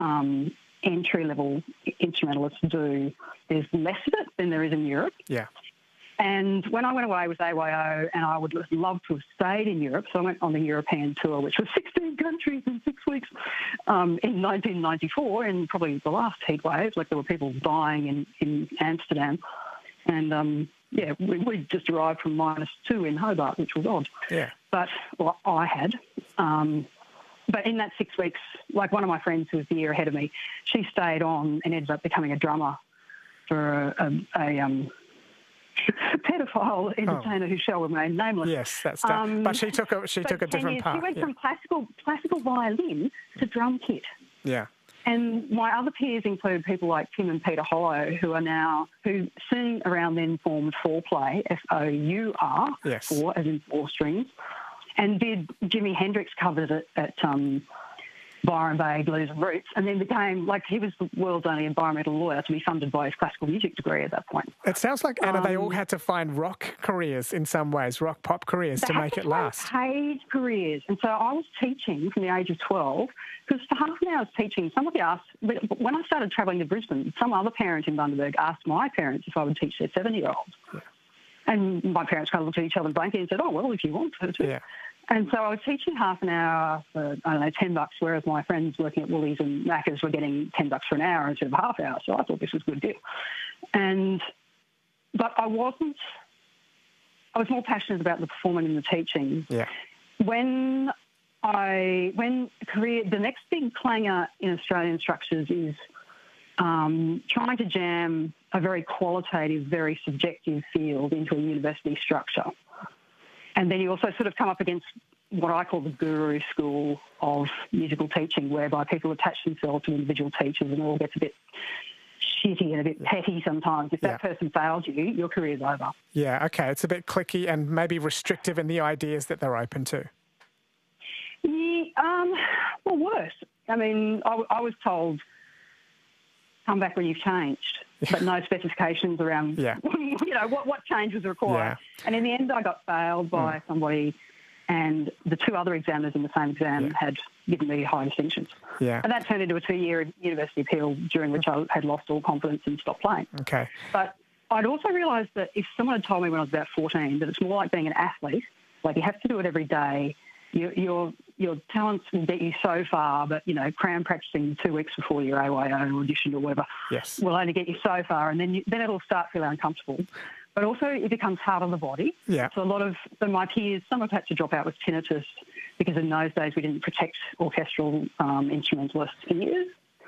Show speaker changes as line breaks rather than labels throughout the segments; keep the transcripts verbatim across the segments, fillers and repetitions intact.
um, entry-level instrumentalists do, there's less of it than there is in Europe.
Yeah.
And when I went away with A Y O, and I would love to have stayed in Europe, so I went on the European tour, which was sixteen countries in six weeks um, in nineteen ninety-four, and probably the last heat wave, like there were people dying in, in Amsterdam. And, um, yeah, we, we just arrived from minus two in Hobart, which was odd.
Yeah.
But, well, I had. Um, but in that six weeks, like one of my friends who was the year ahead of me, she stayed on and ended up becoming a drummer for a... a, a um, pedophile entertainer oh. who shall remain nameless.
Yes, that's that. Um, but she took a she took a different
years,
path.
She went
yeah.
from classical classical violin to drum kit.
Yeah.
And my other peers include people like Tim and Peter Hollow, who are now who soon around then formed Four Play, F O U R,
yes.
four as in four strings, and did Jimi Hendrix covers at, at um, Byron Bay Blues and Roots, and then became, like, he was the world's only environmental lawyer to be funded by his classical music degree at that point.
It sounds like, Anna, um, they all had to find rock careers in some ways, rock pop careers to make
to
it last.
Paid careers. And so I was teaching from the age of twelve, because for half an hour I was teaching, somebody asked, when I started travelling to Brisbane, some other parent in Bundaberg asked my parents if I would teach their seven-year-olds. Yeah. And my parents kind of looked at each other blankly and said, oh, well, if you want to.
Yeah.
And so I was teaching half an hour for, I don't know, ten bucks, whereas my friends working at Woolies and Macca's were getting ten bucks for an hour instead of a half hour. So I thought this was a good deal. And, but I wasn't, I was more passionate about the performing and the teaching.
Yeah.
When I, when career, the next big clanger in Australian structures is um, trying to jam a very qualitative, very subjective field into a university structure. And then you also sort of come up against what I call the guru school of musical teaching, whereby people attach themselves to individual teachers and it all gets a bit shitty and a bit petty sometimes. If that yeah. person fails you, your career's over.
Yeah, okay. It's a bit cliquey and maybe restrictive in the ideas that they're open to.
Yeah, um, well, worse. I mean, I, I was told, come back when you've changed, but no specifications around,
yeah.
you know, what, what change was required.
Yeah.
And in the end, I got failed by mm. somebody, and the two other examiners in the same exam yeah. had given me high distinctions.
Yeah.
And that turned into a two-year university appeal, during which I had lost all confidence and stopped playing.
Okay.
But I'd also realised that if someone had told me when I was about fourteen that it's more like being an athlete, like you have to do it every day, your your your talents will get you so far, but, you know, cram practising two weeks before your A Y O audition or whatever
yes.
will only get you so far, and then you, then it'll start feeling uncomfortable. But also it becomes hard on the body.
Yeah.
So a lot of so my peers, some have had to drop out with tinnitus because in those days we didn't protect orchestral um, instrumentalists' ears.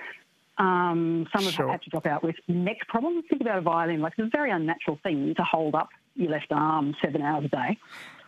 Um, some have
sure.
had to drop out with neck problems. Think about a violin. Like, it's a very unnatural thing to hold up your left arm seven hours a day.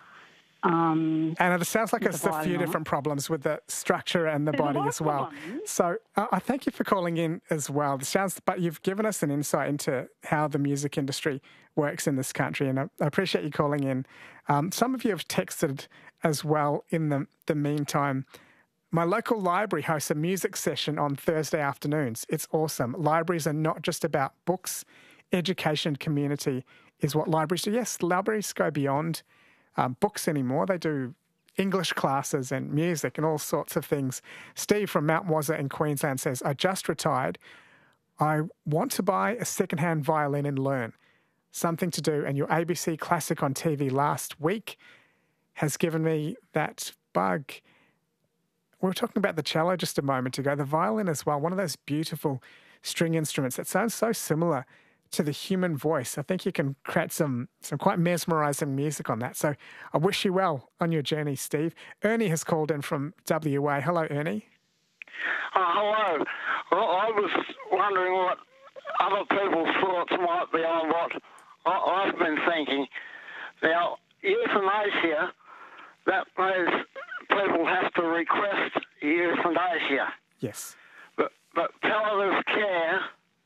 Um,
and it sounds like it's a few different problems with the structure and the
There's
body as well. So uh, I thank you for calling in as well. It sounds, but you've given us an insight into how the music industry works in this country, and I, I appreciate you calling in. Um, some of you have texted as well in the, the meantime. My local library hosts a music session on Thursday afternoons. It's awesome. Libraries are not just about books. Education and community is what libraries do. Yes, libraries go beyond Um, books anymore. They do English classes and music and all sorts of things. Steve from Mount Wazza in Queensland says, I just retired. I want to buy a second-hand violin and learn. Something to do. And your A B C Classic on T V last week has given me that bug. We were talking about the cello just a moment ago. The violin as well, one of those beautiful string instruments that sounds so similar to the human voice. I think you can create some some quite mesmerising music on that. So I wish you well on your journey, Steve. Ernie has called in from W A. Hello, Ernie.
Uh, hello. Well, I was wondering what other people's thoughts might be on what I- I've been thinking. Now, euthanasia, that means people have to request euthanasia.
Yes.
But, but palliative care,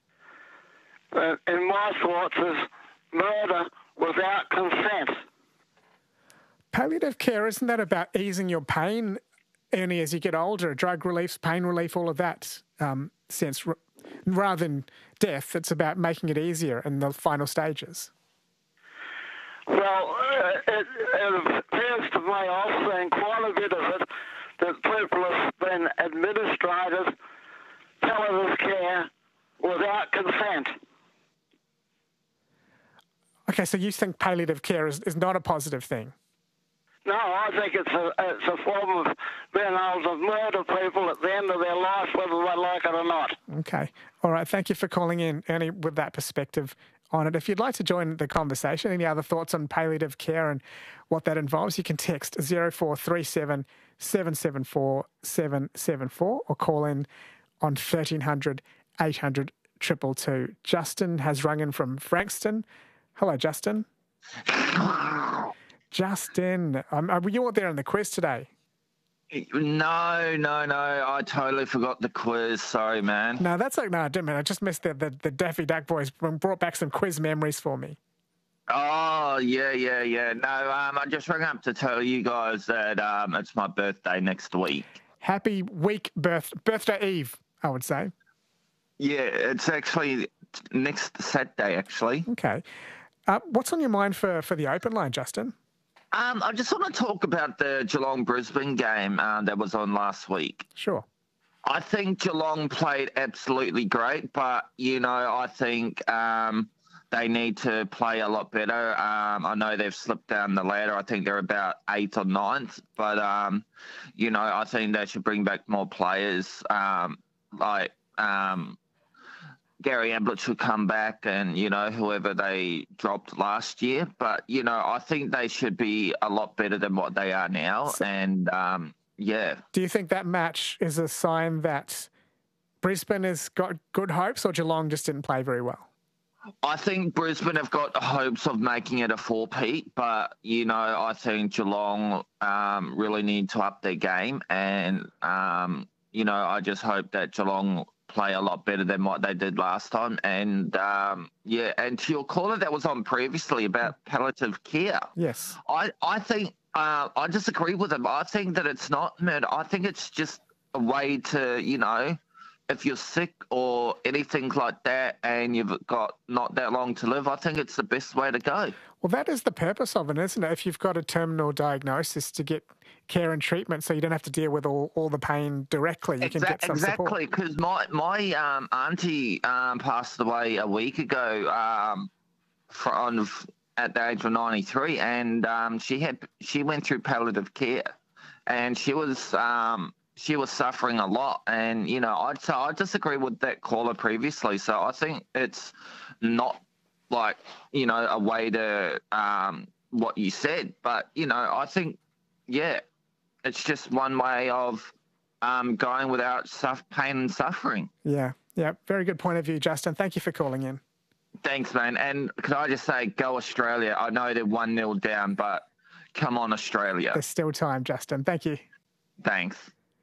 Uh, in my thoughts, is murder without consent.
Palliative care, isn't that about easing your pain, Ernie, as you get older? Drug relief, pain relief, all of that um, sense. Rather than death, it's about making it easier in the final stages.
Well, uh, it, it appears to me, I've seen quite a bit of it, that people have been administrated palliative care without consent.
Okay, so you think palliative care is, is not a positive thing?
No, I think it's a it's a form of being able to murder people at the end of their life, whether they like it or not.
Okay. All right. Thank you for calling in, Ernie, with that perspective on it. If you'd like to join the conversation, any other thoughts on palliative care and what that involves, you can text zero four three seven, seven seven four, seven seven four or call in on thirteen hundred, eight hundred, two two two. Justin has rung in from Frankston. Hello, Justin. Justin, um, you weren't there in the quiz today.
No, no, no. I totally forgot the quiz. Sorry, man.
No, that's like, no, I didn't, man. I just missed the, the, the Daffy Duck boys brought back some quiz memories for me.
Oh, yeah, yeah, yeah. No, um, I just rang up to tell you guys that um, it's my birthday next week.
Happy week birth birthday eve, I would say.
Yeah, it's actually next Saturday, actually.
Okay. Uh, what's on your mind for, for the open line, Justin?
Um, I just want to talk about the Geelong-Brisbane game uh, that was on last week.
Sure.
I think Geelong played absolutely great, but, you know, I think um, they need to play a lot better. Um, I know they've slipped down the ladder. I think they're about eighth or ninth, but, um, you know, I think they should bring back more players um, like um, Gary Ablett should come back and, you know, whoever they dropped last year. But, you know, I think they should be a lot better than what they are now. So, and, um, yeah.
Do you think that match is a sign that Brisbane has got good hopes or Geelong just didn't play very well?
I think Brisbane have got hopes of making it a four-peat, but, you know, I think Geelong um, really need to up their game. And, um, you know, I just hope that Geelong play a lot better than what they did last time. And, um, yeah, and to your caller that was on previously about palliative care.
Yes.
I, I think, uh, I disagree with him. I think that it's not murder. I think it's just a way to, you know, if you're sick or anything like that and you've got not that long to live, I think it's the best way to go.
Well, that is the purpose of it, isn't it? If you've got a terminal diagnosis, to get care and treatment so you don't have to deal with all, all the pain directly. You
Exactly,
can get some
exactly, because my, my um, auntie um, passed away a week ago um, from, at the age of ninety-three, and um, she had she went through palliative care, and she was um, she was suffering a lot. And, you know, I'd, so I disagree with that caller previously. So I think it's not like, you know, a way to um, what you said. But, you know, I think, yeah, it's just one way of um, going without suff- pain and suffering.
Yeah, yeah. Very good point of view, Justin. Thank you for calling in.
Thanks, man. And can I just say, go Australia. I know they're one nil down, but come on, Australia.
There's still time, Justin. Thank you.
Thanks.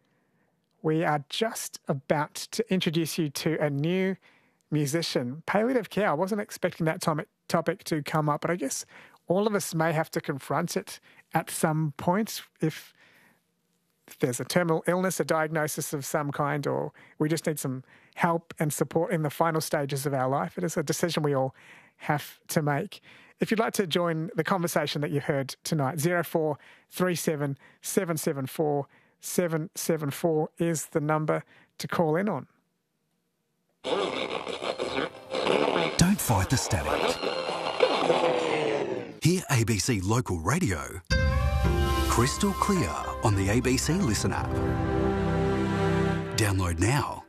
We are just about to introduce you to a new musician, palliative care. I wasn't expecting that topic to come up, but I guess all of us may have to confront it at some point if if there's a terminal illness, a diagnosis of some kind, or we just need some help and support in the final stages of our life. It is a decision we all have to make. If you'd like to join the conversation that you heard tonight, zero four three seven, seven seven four, seven seven four is the number to call in on.
Don't fight the static. Hear A B C Local Radio crystal clear on the A B C Listen app. Download now.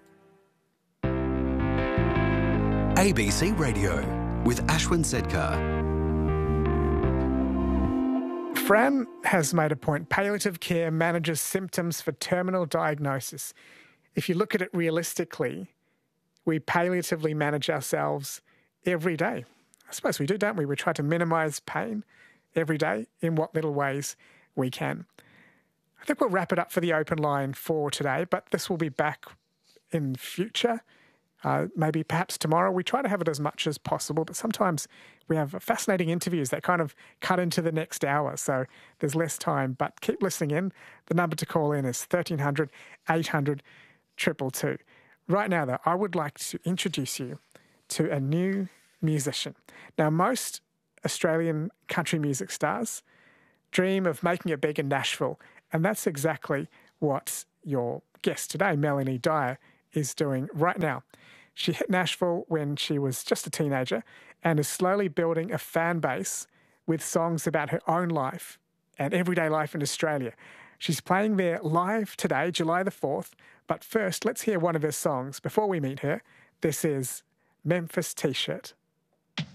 A B C Radio with Ashwin Sedkar.
Fran has made a point. Palliative care manages symptoms for terminal diagnosis. If you look at it realistically, we palliatively manage ourselves every day. I suppose we do, don't we? We try to minimise pain every day in what little ways we can. I think we'll wrap it up for the open line for today, but this will be back in future. Uh, maybe perhaps tomorrow. We try to have it as much as possible, but sometimes we have fascinating interviews that kind of cut into the next hour, so there's less time. But keep listening in. The number to call in is thirteen hundred, eight hundred, two two two. Right now, though, I would like to introduce you to a new musician. Now, most Australian country music stars dream of making it big in Nashville, and that's exactly what your guest today, Melanie Dyer, is doing right now. She hit Nashville when she was just a teenager and is slowly building a fan base with songs about her own life and everyday life in Australia. She's playing there live today, July the fourth. But first, let's hear one of her songs before we meet her. This is Memphis T-Shirt.